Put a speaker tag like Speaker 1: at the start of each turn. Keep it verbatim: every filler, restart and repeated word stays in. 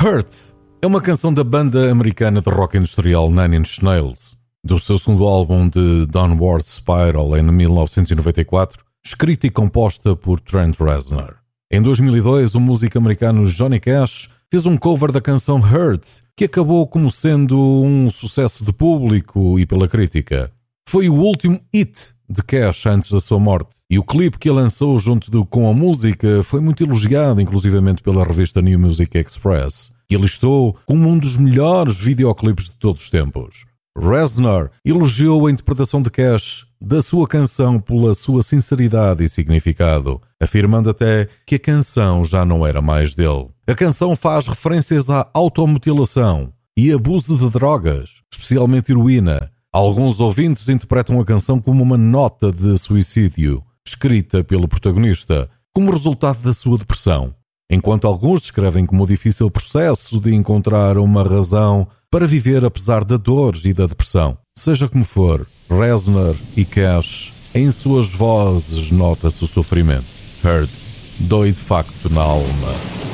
Speaker 1: Hurt é uma canção da banda americana de rock industrial Nine Inch Nails, do seu segundo álbum de Downward Spiral em mil novecentos e noventa e quatro, escrita e composta por Trent Reznor. Em dois mil e dois, o músico americano Johnny Cash fez um cover da canção Hurt, que acabou como sendo um sucesso de público e pela crítica. Foi o último hit de Cash antes da sua morte, e o clipe que ele lançou junto do, com a música foi muito elogiado, inclusivamente pela revista New Music Express, que listou como um dos melhores videoclipes de todos os tempos. Reznor elogiou a interpretação de Cash da sua canção pela sua sinceridade e significado, afirmando até que a canção já não era mais dele. A canção faz referências à automutilação e abuso de drogas, especialmente heroína. Alguns ouvintes interpretam a canção como uma nota de suicídio, escrita pelo protagonista, como resultado da sua depressão, enquanto alguns descrevem como o difícil processo de encontrar uma razão para viver apesar da dor e da depressão. Seja como for, Reznor e Cash, em suas vozes nota-se o sofrimento. Hurt, dói de facto na alma.